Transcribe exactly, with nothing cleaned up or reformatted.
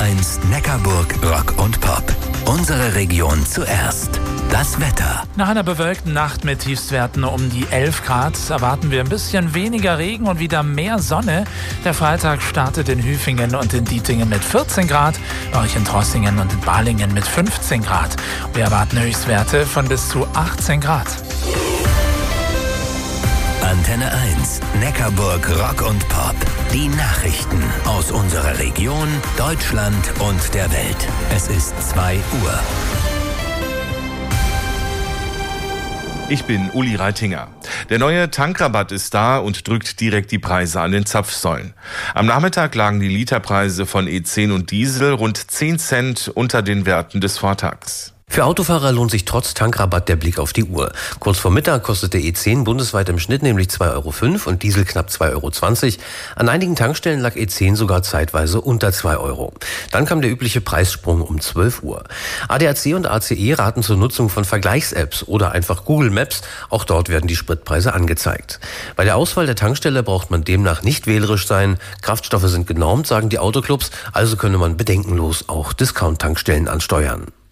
eins Neckarburg Rock und Pop. Unsere Region zuerst. Das Wetter. Nach einer bewölkten Nacht mit Tiefstwerten um die elf Grad erwarten wir ein bisschen weniger Regen und wieder mehr Sonne. Der Freitag startet in Hüfingen und in Dietingen mit vierzehn Grad, bei euch in Trossingen und in Balingen mit fünfzehn Grad. Wir erwarten Höchstwerte von bis zu achtzehn Grad. Antenne eins, Neckarburg Rock und Pop. Die Nachrichten aus unserer Region, Deutschland und der Welt. Es ist zwei Uhr. Ich bin Uli Reitinger. Der neue Tankrabatt ist da und drückt direkt die Preise an den Zapfsäulen. Am Nachmittag lagen die Literpreise von E zehn und Diesel rund zehn Cent unter den Werten des Vortags. Für Autofahrer lohnt sich trotz Tankrabatt der Blick auf die Uhr. Kurz vor Mittag kostete E zehn bundesweit im Schnitt nämlich zwei Euro fünf und Diesel knapp zwei Euro zwanzig. An einigen Tankstellen lag E zehn sogar zeitweise unter zwei Euro. Dann kam der übliche Preissprung um zwölf Uhr. A D A C und A C E raten zur Nutzung von Vergleichs-Apps oder einfach Google Maps. Auch dort werden die Spritpreise angezeigt. Bei der Auswahl der Tankstelle braucht man demnach nicht wählerisch sein. Kraftstoffe sind genormt, sagen die Autoclubs, also könne man bedenkenlos auch Discount-Tankstellen ansteuern.